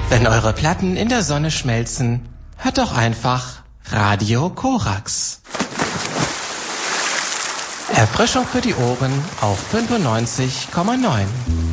Wenn eure Platten in der Sonne schmelzen, hört doch einfach Radio Korax. Erfrischung für die Ohren auf 95,9.